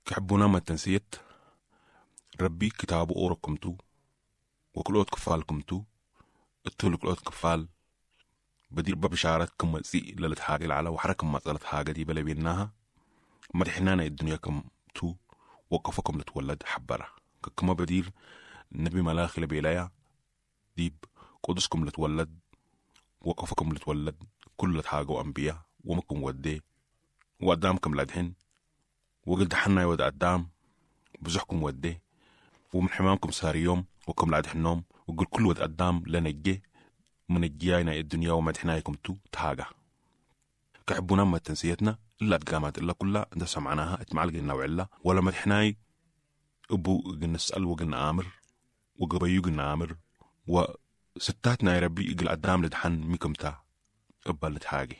كحبونا ما تنسيت ربي كتابه أوركمتو وكلوت كفالكمتو التول كلوت كفال بدير ببشارات كم زي للت حاجة على وحركم ما زالت حاجة دي بلا بينها مرحنانا الدنيا كم تو وقفكم لتولد حبرة كما بدير النبي ملاخي لبيلايا ديب قدسكم لتولد وقفكم لتولد كل حاجة وأنبياء ومكم ودي وقدامكم لدهن وقلت حنا يود قدام بزحكم ودي ومن حمامكم صار يوم وكم لعد حنوم وقل كل ود قدام لنجي من الجيانا الدنيا ومدحنايكم تو تهاجا كحبونا ما تنسيتنا إلا تقامات إلا كلها ده سمعناها اتمعلق النوع ولا مدحناي أبو قلنا نسأل وقلنا آمر وقبيو قلنا آمر وستاتنا يا ربي يقل قدام لدحن ميكمتا أبا لتهاجي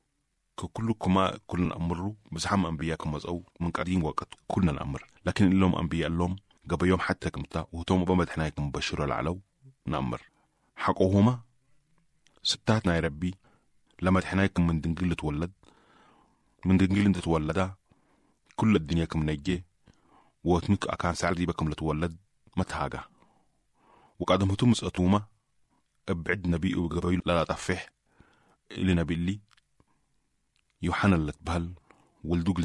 كلكما كلنا أمروا بزحم أنبياءكم وزقوا من قديم وقت كلنا الأمر لكن اللهم أنبياء اللهم قبل يوم حتى كمتا وتوم بمدحنايكم مبشرة العلو نأمر حقوهما ستاتنا يا ربي لما دحنايكم من دنجل تولد من دنجل انت تولدا كل الدنيا كم نجي واتمك أكان سعدي بكم لتولد متهاجا وقعدم هتوم سأتوما ابعد نبي وقبيل لا تفح إلي نبي اللي يوحنا اللي تبهل ولدوق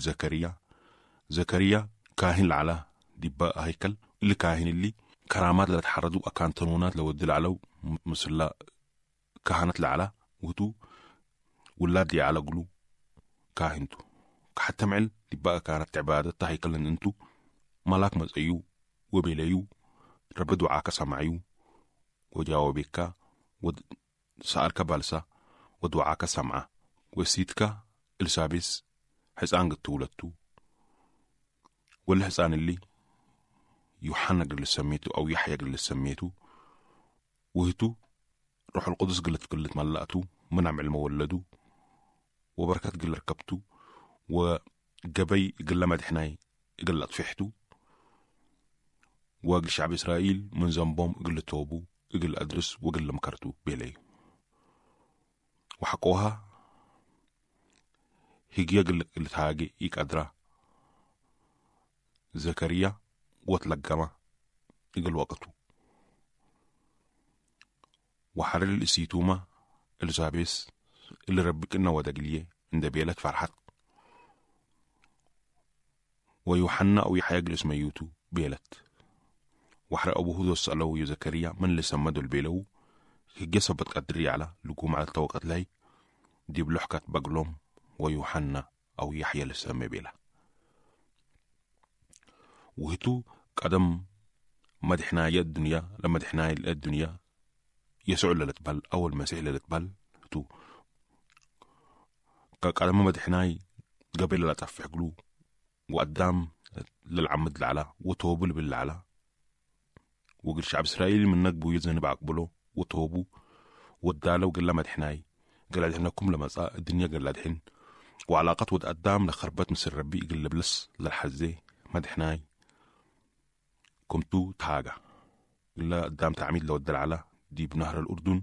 زكريا كاهن العلا دباء هيكل اللي كاهن اللي كرامات اللي تحردوا أكان تنونات لو الدل علو مثل كهنت العلا وتو ولاد دي على قلو كاهنتو حتى معل دباء كانت عبادة هيكل ان انتو ملاك مزأيو وبيليو رب دعاك سمعيو وجاوبك وسألك بالسا ودعاك سمعه وسيتك السابس حسان قد تولدتو والحسان اللي يوحنا قل سميتو أو يحيى قل سميتو وهتو روح القدس قلت ملأتو منعم المولدو وبركات قل ركبتو وقبي قل مدحناي قل أطفحتو وقل شعب إسرائيل من زنبهم قل توبو قل أدرس وقل مكرتو بيلي وحقوها هيجي قل تهاجي إيك أدرا زكريا وتلقما يقل وقته وحرر الإسيتوما الزابيس اللي ربك إنه ودقليه عند بيلت فرحت ويوحنا أو يحيى قل اسمه يوتو بيلت وحرر أبو هذو السألو زكريا من اللي سمدو البيلو هجي سبت قدري على لقوم على التوقت لي دي بلحكة بقلوم ويوحنا أو يحيى اللي سمي بيلا وهتو قدم مدحنا يا الدنيا لما مدحنا الدنيا يسوع اللي تبل أول مسيح اللي تبل تو قدم مدحناي قبل لا تفح قلو وقدام للعمد العلا وتوبوا بالعلا وقل شعب إسرائيل من نقبو يزنب عقبلو وتوبوا ودالو قل مدحناي قل عدحناكم لما الدنيا قل عدحن وعلاقات ود قدام لخربت مسر ربي قل لبلس للحزي مدحناي كمتو تاجا إلا قدام تعميد لو الدل على دي بنهر الأردن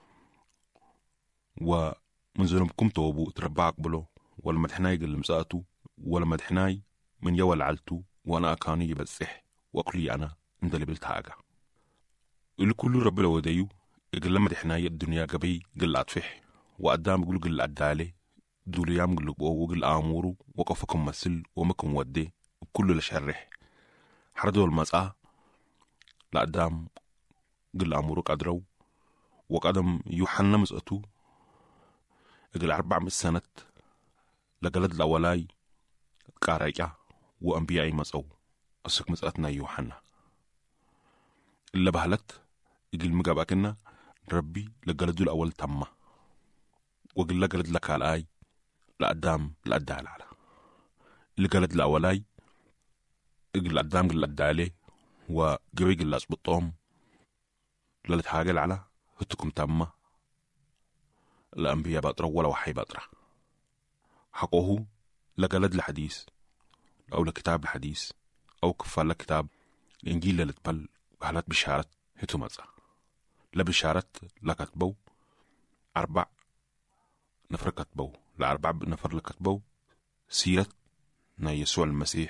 ومنزلهم توبو تربع قبلو ولا مدحناي قل مساتو ولا مدحناي من يوال علتو وانا أكاني بزح وأقلي أنا عند اللي بلتاجا اللي كله رب لو ديو قل مدحناي الدنيا قبي قل أطفح وقدام قل قل أدالي دوليام قل وقل آمورو وقفكم مسل ومكم ودي وكله لشرح حردوا المساء لقدام قل أمورك أدرو وقدم يوحنا مسأتو قل 400 سنة لقلد الأولاي قارئة وأنبياء مسأو أسك مسأتنا يوحنا إلا بهلت قل مقابكنا ربي لقلدو الأول تم وقل لقلد لك الآي لقدام لقدال على لقلد الأولاي قل قدام قل أدالي وقبي قل أسبطهم للت حاجة على هتكم تامة الأنبياء بطرة ولا وحي بطرة حقوه لقلد الحديث أو لكتاب الحديث أو كفال لكتاب الإنجيل اللي تبل بحالات بشارة هتو مزا لا بشارة لكتبو 4 نفر كتبو ل4 نفر لكتبو سيرة يسوع المسيح